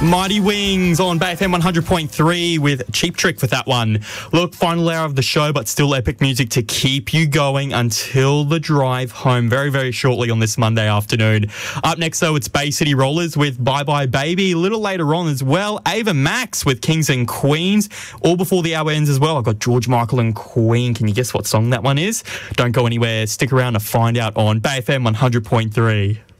Mighty Wings on Bay FM 100.3 with Cheap Trick with that one. Look, final hour of the show, but still epic music to keep you going until the drive home very, very shortly on this Monday afternoon. Up next, though, it's Bay City Rollers with Bye Bye Baby. A little later on as well, Ava Max with Kings and Queens. All before the hour ends as well, I've got George Michael and Queen. Can you guess what song that one is? Don't go anywhere. Stick around to find out on Bay FM 100.3.